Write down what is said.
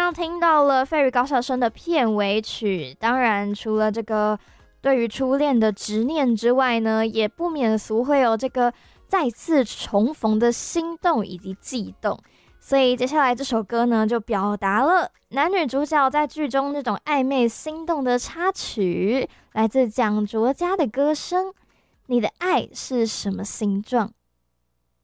上听到了费玉高校生的片尾曲，当然除了这个对于初恋的执念之外呢，也不免俗会有这个再次重逢的心动以及悸动。所以接下来这首歌呢，就表达了男女主角在剧中那种暧昧心动的插曲，来自蒋卓佳的歌声。你的爱是什么形状？